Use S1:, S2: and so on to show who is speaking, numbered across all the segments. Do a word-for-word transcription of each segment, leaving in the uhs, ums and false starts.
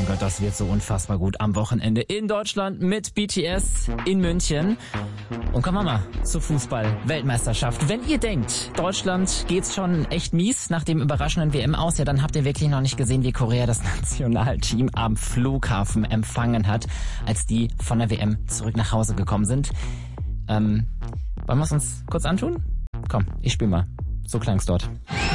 S1: mein Gott, das wird so unfassbar gut am Wochenende in Deutschland mit B T S in München. Und kommen wir mal zur Fußball-Weltmeisterschaft. Wenn ihr denkt, Deutschland geht's schon echt mies nach dem überraschenden W M aus, ja, dann habt ihr wirklich noch nicht gesehen, wie Korea das Nationalteam am Flughafen empfangen hat, als die von der W M zurück nach Hause gekommen sind. Ähm, wollen wir es uns kurz antun? Komm, ich spiel mal. So klang's dort.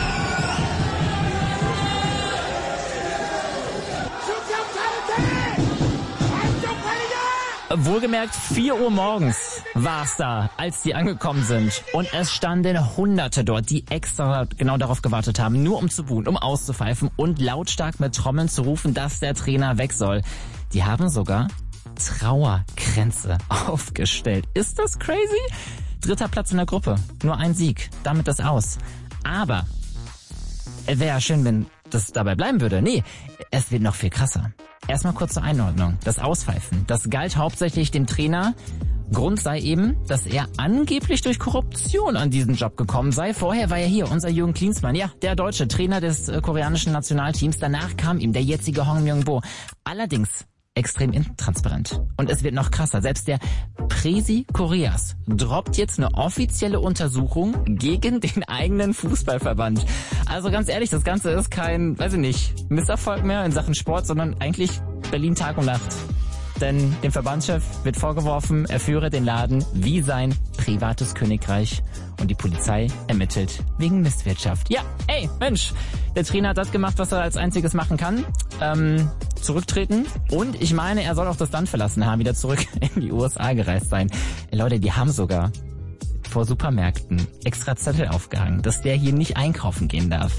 S1: Wohlgemerkt, vier Uhr morgens war's da, als die angekommen sind. Und es standen Hunderte dort, die extra genau darauf gewartet haben, nur um zu buhen, um auszupfeifen und lautstark mit Trommeln zu rufen, dass der Trainer weg soll. Die haben sogar Trauerkränze aufgestellt. Ist das crazy? Dritter Platz in der Gruppe, nur ein Sieg, damit das aus. Aber es wäre ja schön, wenn das dabei bleiben würde. Nee, es wird noch viel krasser. Erstmal kurz zur Einordnung. Das Auspfeifen, das galt hauptsächlich dem Trainer. Grund sei eben, dass er angeblich durch Korruption an diesen Job gekommen sei. Vorher war er hier, unser Jürgen Klinsmann, ja, der deutsche Trainer des äh, koreanischen Nationalteams. Danach kam ihm der jetzige Hong Myung-bo. Allerdings extrem intransparent. Und es wird noch krasser. Selbst der Präsi Koreas droppt jetzt eine offizielle Untersuchung gegen den eigenen Fußballverband. Also ganz ehrlich, das Ganze ist kein, weiß ich nicht, Misserfolg mehr in Sachen Sport, sondern eigentlich Berlin Tag und Nacht. Denn dem Verbandschef wird vorgeworfen, er führe den Laden wie sein privates Königreich. Und die Polizei ermittelt wegen Misswirtschaft. Ja, ey, Mensch, der Trainer hat das gemacht, was er als einziges machen kann. Ähm, zurücktreten. Und ich meine, er soll auch das Land verlassen haben, wieder zurück in die U S A gereist sein. Ey, Leute, die haben sogar vor Supermärkten extra Zettel aufgehangen, dass der hier nicht einkaufen gehen darf.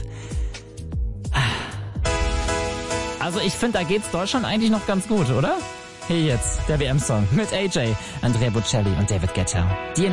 S1: Also ich finde, da geht's Deutschland eigentlich noch ganz gut, oder? Hier jetzt, der W M-Song mit A J, Andrea Bocelli und David Guetta. Die